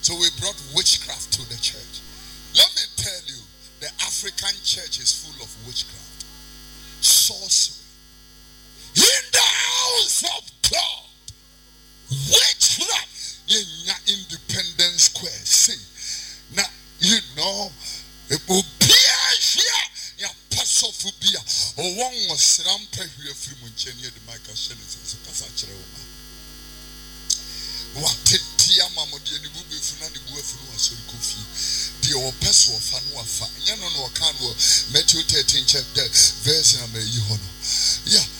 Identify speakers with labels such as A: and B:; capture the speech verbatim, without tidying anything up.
A: So we brought witchcraft to the church. Let me tell you, the African church is full of witchcraft, sorcery. In the house of God, witchcraft in your Independence Square. See, now you know it will be here. Ya pasophobia. Or one was rampant here from Munchenia, the Michael Shennis as a Casachero. What did Tiamamodi and the Bubu Funani Buffalo was so coffee? The old peso of Fanua Fan, Yanon or Canwa, Matthew thirteen chapter, verse number Yohono. Yeah.